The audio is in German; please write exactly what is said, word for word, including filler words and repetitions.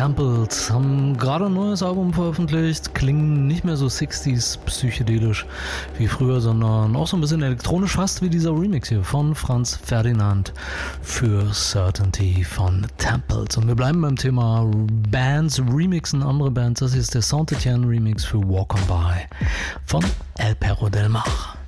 Temples haben gerade ein neues Album veröffentlicht, klingen nicht mehr so sechziger psychedelisch wie früher, sondern auch so ein bisschen elektronisch, fast wie dieser Remix hier von Franz Ferdinand für Certainty von Temples. Und wir bleiben beim Thema Bands, Remixen, andere Bands. Das hier ist der Saint Etienne Remix für Walk On By von El Perro del Mar.